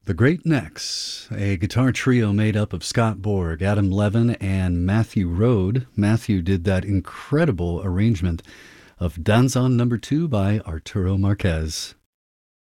The Great Necks, a guitar trio made up of Scott Borg, Adam Levin, and Matthew Rode. Matthew did that incredible arrangement of Danzon Number 2 by Arturo Marquez.